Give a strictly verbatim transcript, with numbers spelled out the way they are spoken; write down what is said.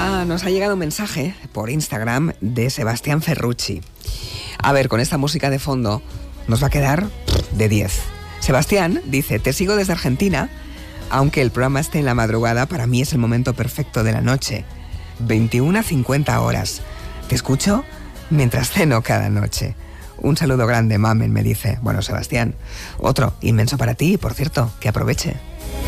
Ah, nos ha llegado un mensaje por Instagram de Sebastián Ferrucci. A ver, con esta música de fondo nos va a quedar de diez. Sebastián dice: te sigo desde Argentina, aunque el programa esté en la madrugada, para mí es el momento perfecto de la noche. veintiuna cincuenta horas. Te escucho mientras ceno cada noche. Un saludo grande, mamen, me dice. Bueno, Sebastián, otro inmenso para ti, por cierto, que aproveche.